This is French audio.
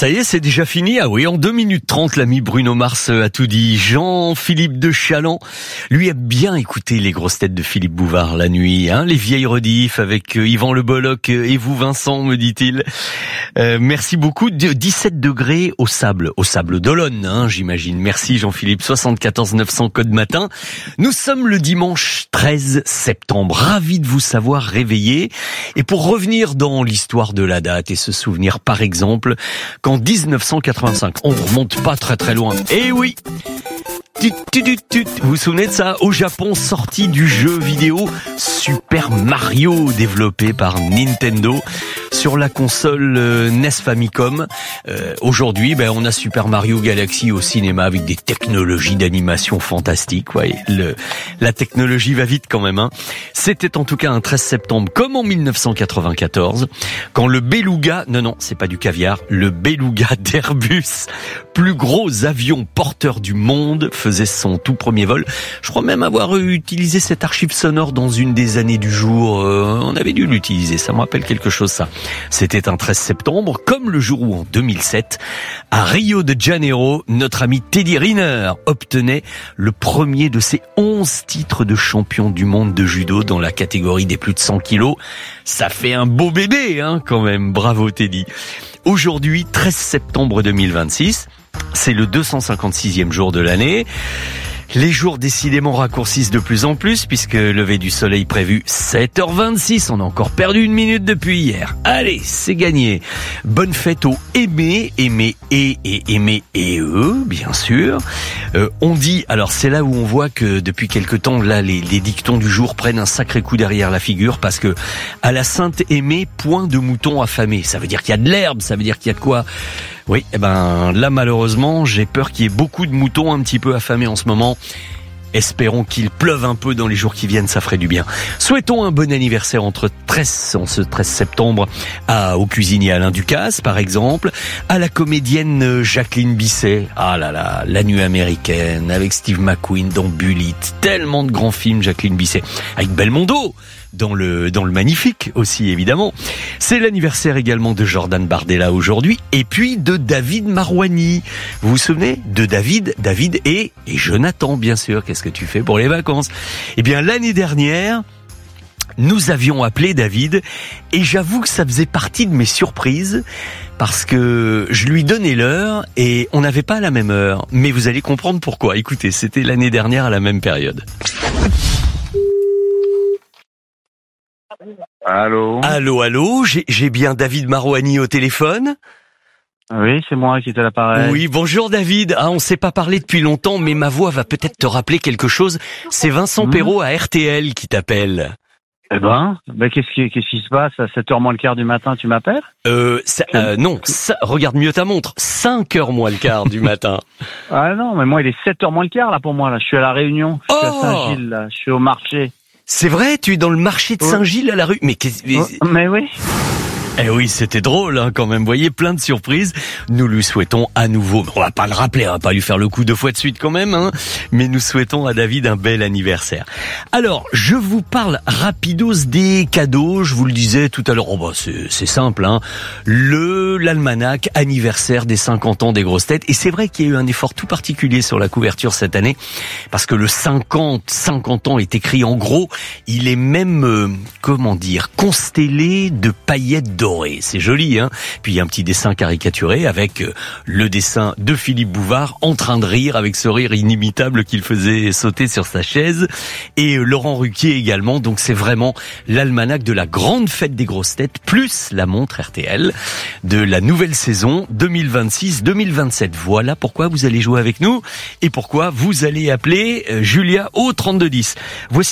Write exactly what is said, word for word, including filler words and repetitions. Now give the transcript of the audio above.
Ça y est, c'est déjà fini. Ah oui, en deux minutes trente, l'ami Bruno Mars a tout dit. Jean-Philippe de Chaland, lui, a bien écouté les grosses têtes de Philippe Bouvard la nuit, hein, les vieilles rediffs avec euh, Yvan Le Bolloc et vous Vincent, me dit-il. Euh, merci beaucoup. De dix-sept degrés au sable, au sable d'Olonne, hein, j'imagine. Merci Jean-Philippe. soixante-quatorze neuf cents code matin. Nous sommes le dimanche treize septembre. Ravi de vous savoir réveillé. Et pour revenir dans l'histoire de la date et se souvenir, par exemple, qu'en dix-neuf cent quatre-vingt-cinq, on remonte pas très très loin. Eh oui, tut, tut, tut, tut. Vous vous souvenez de ça? Au Japon, sortie du jeu vidéo Super Mario, développé par Nintendo sur la console euh, N E S Famicom. Euh, aujourd'hui, ben, on a Super Mario Galaxy au cinéma avec des technologies d'animation fantastiques. Ouais, le, la technologie va vite quand même. Hein. C'était en tout cas un treize septembre, comme en mille neuf cent quatre-vingt-quatorze, quand le Beluga, non non, c'est pas du caviar, le Beluga d'Airbus, plus gros avion porteur du monde, faisait son tout premier vol. Je crois même avoir utilisé cette archive sonore dans une des années du jour. Euh, on avait dû l'utiliser, ça me rappelle quelque chose ça. C'était un treize septembre, comme le jour où en deux mille sept, à Rio de Janeiro, notre ami Teddy Riner obtenait le premier de ses onze titres de champion du monde de judo dans la catégorie des plus de cent kilos. Ça fait un beau bébé, hein, quand même. Bravo Teddy. Aujourd'hui, treize septembre deux mille vingt-six, c'est le deux cent cinquante-sixième jour de l'année. Les jours décidément raccourcissent de plus en plus puisque lever du soleil prévu sept heures vingt-six, on a encore perdu une minute depuis hier. Allez, c'est gagné. Bonne fête aux aimés, aimés et et aimés et eux, bien sûr. Euh, on dit, alors c'est là où on voit que depuis quelque temps, là, les, les dictons du jour prennent un sacré coup derrière la figure parce que à la Sainte Aimée, point de mouton affamé. Ça veut dire qu'il y a de l'herbe, ça veut dire qu'il y a de quoi. Oui, eh ben là malheureusement, j'ai peur qu'il y ait beaucoup de moutons un petit peu affamés en ce moment. Espérons qu'il pleuve un peu dans les jours qui viennent, ça ferait du bien. Souhaitons un bon anniversaire entre treize, en ce treize septembre à, au cuisinier Alain Ducasse, par exemple, à la comédienne Jacqueline Bisset. Ah là là, La Nuit américaine, avec Steve McQueen dans Bullitt. Tellement de grands films, Jacqueline Bisset. Avec Belmondo dans le dans le Magnifique aussi, évidemment. C'est l'anniversaire également de Jordan Bardella aujourd'hui, et puis de David Marouani. Vous vous souvenez de David, David et, et Jonathan, bien sûr. Qu'est-ce que tu fais pour les vacances? Eh bien, l'année dernière, nous avions appelé David, et j'avoue que ça faisait partie de mes surprises, parce que je lui donnais l'heure, et on n'avait pas la même heure. Mais vous allez comprendre pourquoi. Écoutez, c'était l'année dernière à la même période. Allô. Allô, allô, j'ai, j'ai bien David Marouani au téléphone? Oui, c'est moi qui est à l'appareil. Oui, bonjour David. Ah, on s'est pas parlé depuis longtemps, mais ma voix va peut-être te rappeler quelque chose. C'est Vincent mmh. Perrault à R T L qui t'appelle. Eh ben, ben qu'est-ce qui, qu'est-ce qui se passe à sept heures moins le quart du matin, tu m'appelles? Euh, ça, euh non, ça, regarde mieux ta montre. cinq heures moins le quart du matin. Ah non, mais moi il est sept heures moins le quart là pour moi là. Je suis à la Réunion, je suis oh à Saint-Gilles là, je suis au marché. C'est vrai, tu es dans le marché de Saint-Gilles à la rue. Mais qu'est-ce oh, mais oui. Eh oui, c'était drôle hein, quand même. Vous voyez, plein de surprises. Nous lui souhaitons à nouveau, on va pas le rappeler, on va pas lui faire le coup deux fois de suite quand même, hein, mais nous souhaitons à David un bel anniversaire. Alors, je vous parle rapidos des cadeaux. Je vous le disais tout à l'heure, oh bah c'est, c'est simple, hein. Le l'almanach anniversaire des cinquante ans des grosses têtes. Et c'est vrai qu'il y a eu un effort tout particulier sur la couverture cette année, parce que le cinquante, cinquante ans est écrit en gros. Il est même, euh, comment dire, constellé de paillettes doré, c'est joli, hein. Puis il y a un petit dessin caricaturé avec euh, le dessin de Philippe Bouvard en train de rire avec ce rire inimitable qu'il faisait sauter sur sa chaise, et euh, Laurent Ruquier également. Donc c'est vraiment l'almanach de la grande fête des grosses têtes plus la montre R T L de la nouvelle saison deux mille vingt-six deux mille vingt-sept. Voilà pourquoi vous allez jouer avec nous et pourquoi vous allez appeler euh, Julia au trente-deux dix. Voici